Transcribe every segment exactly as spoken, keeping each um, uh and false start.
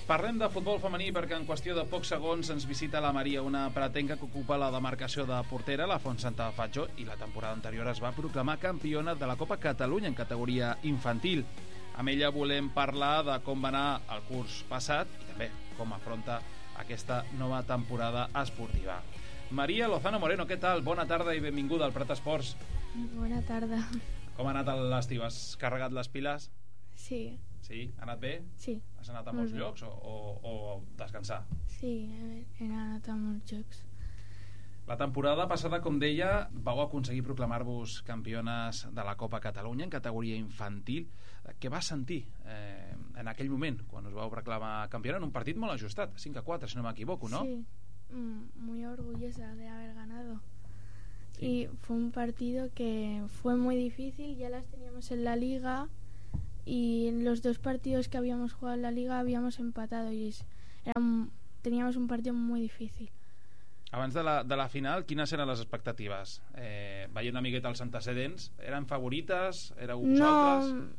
Parlem de futbol femení perquè en qüestió de pocs segons ens visita la Maria, una pratenca que ocupa la demarcació de portera, la Font Santa Fatjó, i la temporada anterior es va proclamar campiona de la Copa Catalunya en categoria infantil. Amb ella volem parlar de com va anar el curs passat i també com afronta aquesta nova temporada esportiva. Maria Lozano Moreno, què tal? Bona tarda i benvinguda al Prat Esports. Bona tarda. Com ha anat l'estiu? Has carregat les piles? Sí. Sí? Ha anat bé? Sí. Has anat a molts llocs o, o, o descansar? Sí, he anat a molts llocs. La temporada passada, com deia, vau aconseguir proclamar-vos campiones de la Copa Catalunya en categoria infantil. Què vas sentir eh, en aquell moment, quan us vau proclamar campiona en un partit molt ajustat, cinc a quatre, si no m'equivoco, ¿no? Sí, muy orgullosa de haber ganado. Sí. Y fue un partido que fue muy difícil, ya las teníamos en la liga y en los dos partidos que habíamos jugado en la liga habíamos empatado y era un, teníamos un partido muy difícil. Abans de la, de la final, quines eren les expectatives? Eh, veient una miqueta els antecedents, eren favorites? Éreu vosaltres?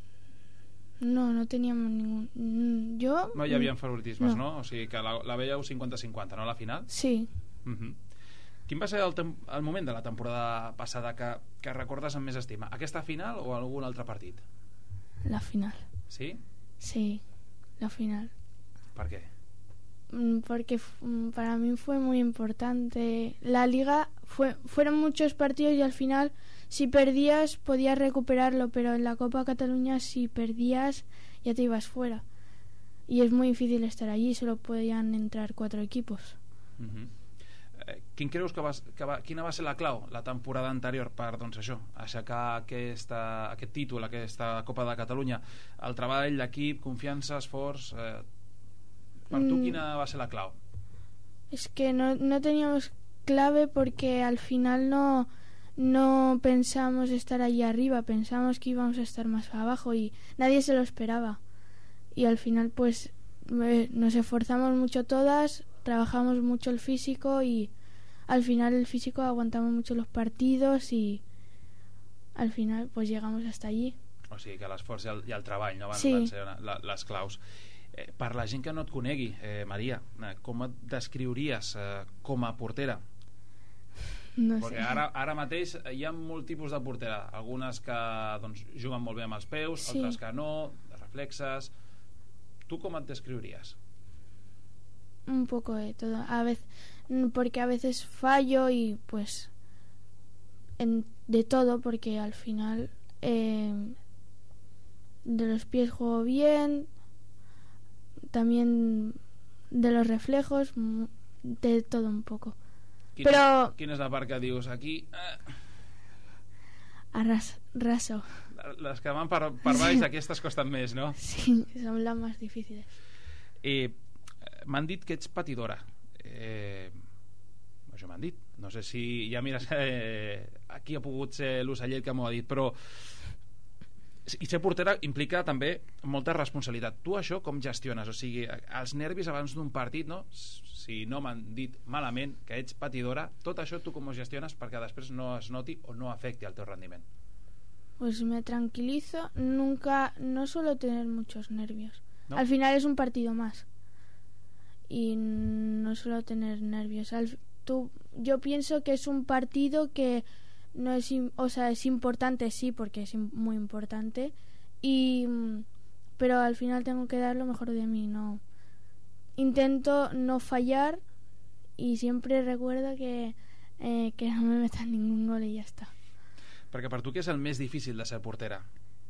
No, no, no teníamos ningún... Yo... No hi havia favoritismes, no? no? O sigui que la, la veieu cinquanta cinquanta, no, a la final? Sí. Uh-huh. Quin va ser el, tem- el moment de la temporada passada que, que recordes amb més estima? Aquesta final o algun altre partit? La final. Sí? Sí, la final. Per què? Porque para mí fue muy importante. La liga fue, fueron muchos partidos y al final si perdías podías recuperarlo, pero en la Copa Cataluña si perdías ya te ibas fuera y es muy difícil estar allí, solo podían entrar cuatro equipos. Uh-huh. eh, quin creus que va, que va, quina va ser la clau la temporada anterior per, doncs això, aixecar aquesta, aquest títol, aquesta Copa de Catalunya? El treball, l'equip, confiança, esforç... Eh, per tu quina va ser la clau? Es que no, no teníamos clave porque al final no, no pensamos estar allí arriba, pensamos que íbamos a estar más abajo y nadie se lo esperaba. Y al final pues nos esforzamos mucho todas, trabajamos mucho el físico y al final el físico aguantamos mucho los partidos y al final pues llegamos hasta allí. O sigui que l'esforç i, el, i el treball, no? Van, sí. van ser la, les claus. Eh, per la gent que no et conegui, eh, Maria, eh, com et descriuries eh, com a portera? No Perquè sé. ara, ara mateix hi ha molt tipus de portera, algunes que doncs, juguen molt bé amb els peus, sí. altres que no, reflexes. Tu com et descriuries? Un poco de todo, a veces, porque a veces fallo y pues en, de todo, porque al final eh, de los pies juego bien, también de los reflejos, de todo un poco. Quina, Però quina és la part que dius aquí? Eh, arras, raso. les que van per, per baix, aquestes costen més, no? Sí, son las más difíciles. Eh, m'han dit que ets patidora. Eh, això m'han dit. No sé si ja mires eh, aquí ha pogut ser l'ocellet que m'ho ha dit, però i ser portera implica també molta responsabilitat. Tu això com gestiones? O sigui, els nervis abans d'un partit, no? Si no m'han dit malament que ets patidora, tot això tu com ho gestiones perquè després no es noti o no afecti el teu rendiment? Pues me tranquilizo, nunca, no suelo tener muchos nervios. ¿No? Al final es un partido más y no suelo tener nervios. Al, tú, yo pienso que es un partido que no es, o sea, es importante, sí, porque es muy importante, y pero al final tengo que dar lo mejor de mí. No intento no fallar y siempre recuerdo que eh, que no me metan ningún gol y ya está. Perquè per tu què és el més difícil de ser portera?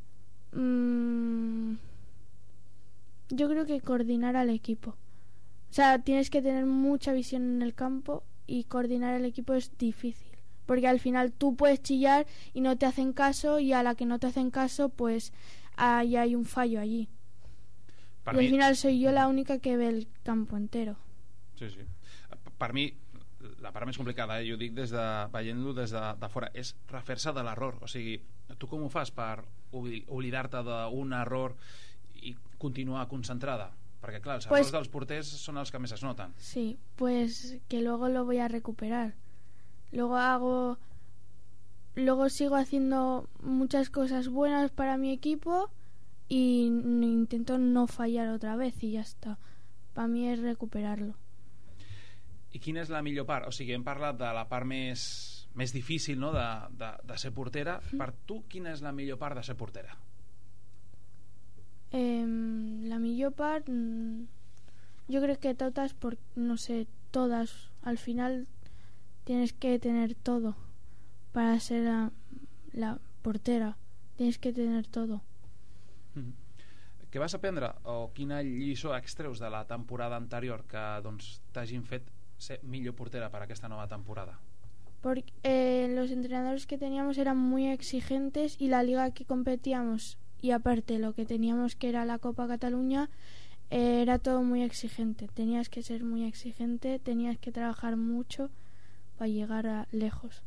Mm, yo creo que coordinar al equipo. O sea, tienes que tener mucha visión en el campo y coordinar el equipo es difícil. Porque al final tú puedes chillar y no te hacen caso, y a la que no te hacen caso pues ahí hay un fallo allí. Per y mi... al final soy yo la única que ve el campo entero. Sí, sí. Per mi la part més complicada, eh? Jo dic des de, veient-lo des de, de fora, és refer-se de l'error. O sigui, tu com ho fas per oblidar-te d'un error i continuar concentrada? Perquè clar, els errors pues, dels porters són els que més es noten. Sí, pues que luego lo voy a recuperar. Luego hago luego sigo haciendo muchas cosas buenas para mi equipo y intento no fallar otra vez y ya está. Para mí es recuperarlo. I quina és la millor part? O sigui, hem parlat de la part més, més difícil, no?, de, de, de ser portera. Mm. Per tu, quina és la millor part de ser portera? Eh, la millor part, yo creo que todas, por, no sé, todas. Al final tienes que tener todo para ser la, la portera. Tienes que tener todo. Mm. Què vas aprendre o quina lliçó extreus de la temporada anterior que doncs, t'hagin fet ser millor portera para aquesta nova temporada? Porque eh, los entrenadores que teníamos eran muy exigentes y la liga que competíamos y aparte lo que teníamos que era la Copa Cataluña eh, era todo muy exigente. Tenías que ser muy exigente, tenías que trabajar mucho para llegar a lejos.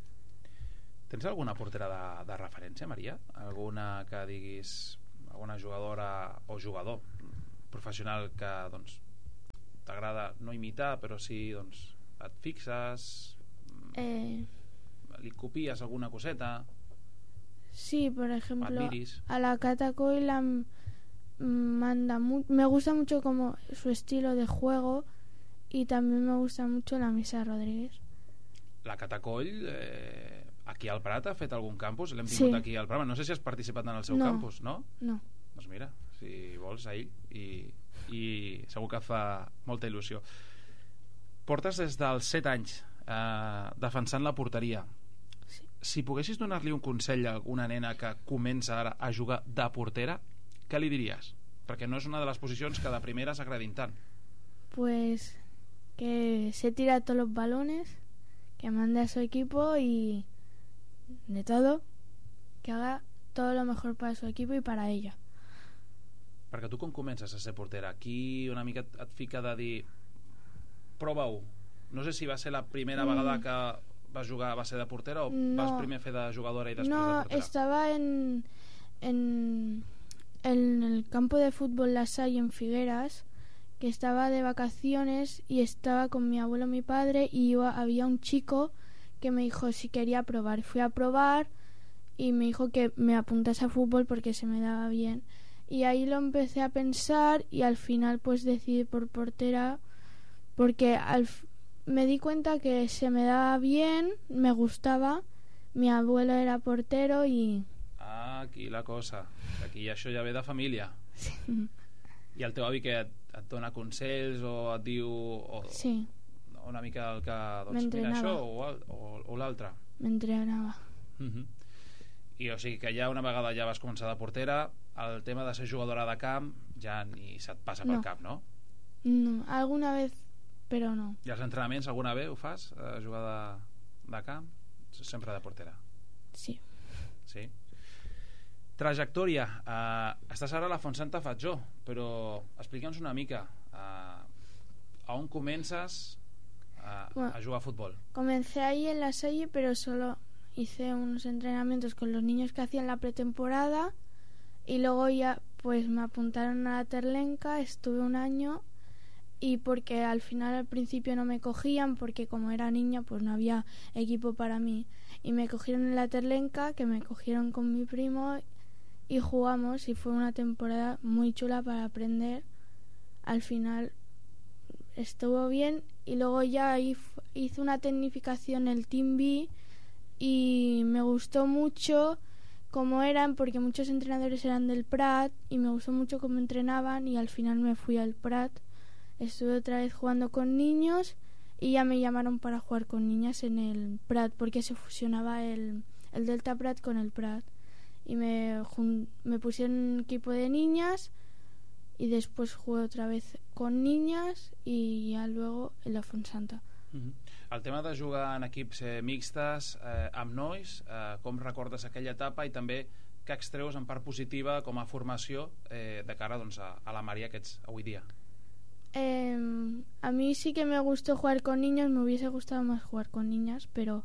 Tens alguna portera de, de referència, Maria? Alguna que diguis, alguna jugadora o jugador professional que doncs t'agrada no imitar, però sí doncs et fixes, eh... li copies alguna coseta? Sí, por ejemplo, admiris. A la Cata Coll la manda mu me gusta mucho como su estilo de juego y también me gusta mucho la Misa Rodríguez. La Cata Coll eh, aquí al Prat ha fet algun campus, l'hem tingut sí. aquí al programa. No sé si has participat en el seu no. campus, no? No. Doncs mira, si vols ahir i, i segur que fa molta il·lusió. Portes des dels set anys eh, defensant la porteria. Sí. Si poguessis donar-li un consell a una nena que comença ara a jugar de portera, què li diries? Perquè no és una de les posicions que de primera s'agradin tant. Pues que se tira todos los balones, que mande a su equipo y de todo, que haga todo lo mejor para su equipo y para ella. Perquè tu com comences a ser portera? Aquí una mica et fica de dir prova-ho. No sé si va ser la primera mm. vegada que vas jugar va ser de portera o no. vas primer fer de jugadora i després no, de portera? No, estaba en, en, en el campo de fútbol La Salle en Figueras, que estaba de vacaciones y estaba con mi abuelo y mi padre y yo, había un chico que me dijo si quería probar. Fui a probar y me dijo que me apuntase a fútbol porque se me daba bien. Y ahí lo empecé a pensar y al final pues decidí por portera porque al, me di cuenta que se me daba bien, me gustaba, mi abuelo era portero y... Ah, aquí la cosa. Aquí això ja ve de família. Sí. I el teu avi que et, et dona consells o et diu... O, sí. Una mica el que... Doncs mira això o, o, o l'altre. M'entrenava. Uh -huh. I o sigui que ja una vegada ja vas començar de portera, el tema de ser jugadora de camp ja ni se't passa pel no. cap, no? No, alguna vez, però no. I els entrenaments alguna vegada ho fas? Eh, jugar de, de camp? Sempre de portera? Sí. Sí? Trajectòria. Eh, estàs ara a la Fontsanta Fatjó, però explica'ns una mica eh, a on comences a, bueno, a jugar a fútbol. Comencé ahí en La Salle, pero solo hice unos entrenamientos con los niños que hacían la pretemporada y luego ya pues me apuntaron a la Terlenca, estuve un año y porque al final al principio no me cogían porque como era niña pues no había equipo para mí y me cogieron en la Terlenca, que me cogieron con mi primo y jugamos y fue una temporada muy chula para aprender. Al final estuvo bien y luego ya hice una tecnificación en el Team B y me gustó mucho cómo eran porque muchos entrenadores eran del Prat y me gustó mucho cómo entrenaban y al final me fui al Prat, estuve otra vez jugando con niños y ya me llamaron para jugar con niñas en el Prat porque se fusionaba el, el Delta Prat con el Prat y me, me pusieron en un equipo de niñas y después jugué otra vez con niñas y ya luego en la Fontsanta. Uh-huh. El tema de jugar en equips eh, mixtes eh, amb nois, eh, com recordes aquella etapa i també què extreus en part positiva com a formació eh, de cara doncs, a, a la Maria que ets avui dia? Eh, a mí sí que me gustó jugar con niños, me hubiese gustado más jugar con niñas, pero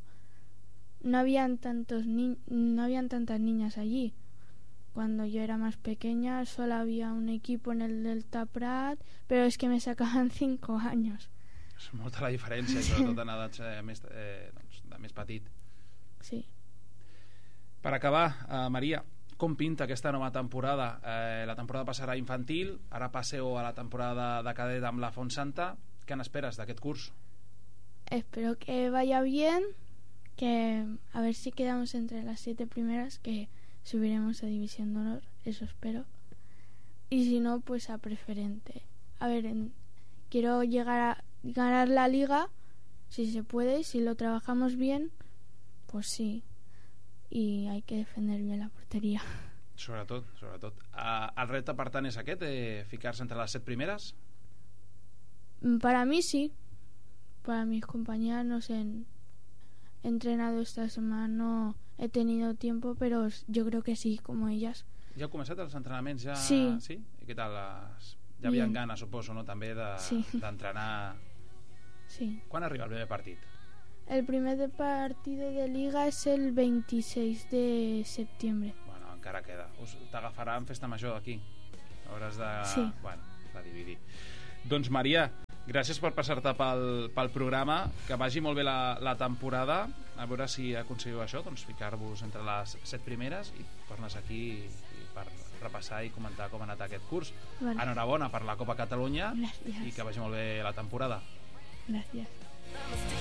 no habían tantos ni no habían tantas niñas allí. Cuando yo era más pequeña solo había un equipo en el Delta Prat, pero es que me sacaban cinco años. És molta la diferència, sobretot en edats eh, més, eh, doncs, de més petit. Sí. Per acabar, eh, Maria, com pinta aquesta nova temporada? Eh, la temporada passarà infantil, ara passeu a la temporada de cadet amb la Fontsanta. ¿Qué n'esperes d'aquest curs? Espero que vaya bien, que a ver si quedamos entre las siete primeras, que subiremos a División de Honor, eso espero. Y si no, pues a preferente. A ver, en, quiero llegar a ganar la liga, si se puede, y si lo trabajamos bien, pues sí. Y hay que defender bien la portería. Sobretot, sobretot. Uh, el repte, per tant, és aquest, eh, ficar-se entre les set primeres? Para mí sí. Para mis compañeras no sé. He entrenado esta semana, no he tenido tiempo, pero yo creo que sí, como ellas. Ja heu començat els entrenaments? Ja... Sí. Sí? I què tal? Les... Ja havien Bien. ganes, suposo, no? També de... Sí. d'entrenar. Sí. Quan arriba el primer partit? El primer de partido de liga es el veintiséis de septiembre. Bueno, encara queda. Us t'agafarà en festa major aquí. Hauràs de... Sí. Bueno, de dividir. Doncs, Maria, gràcies per passar-te pel, pel programa. Que vagi molt bé la, la temporada. A veure si aconseguiu això, doncs ficar-vos entre les set primeres i tornes aquí i per repassar i comentar com ha anat aquest curs. Vale. Enhorabona per la Copa Catalunya. Gràcies. I que vagi molt bé la temporada. Gracias.